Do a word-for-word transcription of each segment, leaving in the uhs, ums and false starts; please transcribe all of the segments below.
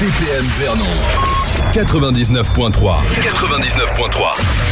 P M Vernon quatre-vingt-dix-neuf point trois. quatre-vingt-dix-neuf point trois.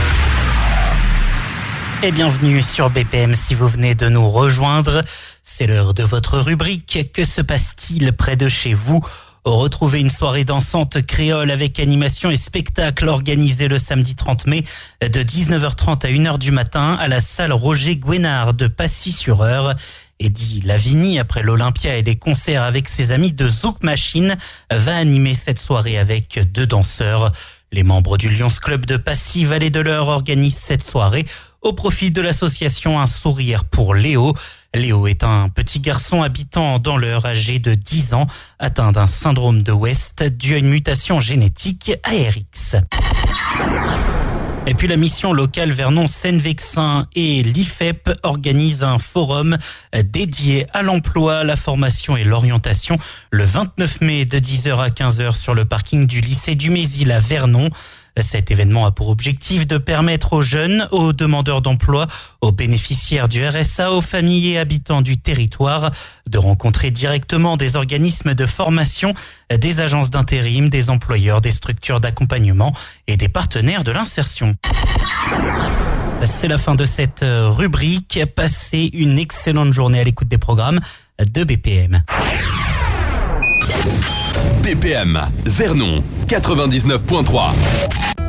Et bienvenue sur B P M si vous venez de nous rejoindre. C'est l'heure de votre rubrique. Que se passe-t-il près de chez vous ? Retrouvez une soirée dansante créole avec animation et spectacle organisé le samedi trente mai de dix-neuf heures trente à une heure du matin à la salle Roger Gouénard de Passy-sur-Eure. Eddie Lavigny, après l'Olympia et les concerts avec ses amis de Zouk Machine, va animer cette soirée avec deux danseurs. Les membres du Lions Club de Passy, Vallée de l'Eure, organisent cette soirée au profit de l'association Un Sourire pour Léo. Léo est un petit garçon habitant dans l'Eure, âgé de dix ans, atteint d'un syndrome de West dû à une mutation génétique A R X. Et puis la mission locale Vernon-Seine-Vexin et l'I F E P organisent un forum dédié à l'emploi, la formation et l'orientation le vingt-neuf mai de dix heures à quinze heures sur le parking du lycée du Mésil à Vernon. Cet événement a pour objectif de permettre aux jeunes, aux demandeurs d'emploi, aux bénéficiaires du R S A, aux familles et habitants du territoire de rencontrer directement des organismes de formation, des agences d'intérim, des employeurs, des structures d'accompagnement et des partenaires de l'insertion. C'est la fin de cette rubrique. Passez une excellente journée à l'écoute des programmes de B P M. B P M Vernon quatre-vingt-dix-neuf point trois.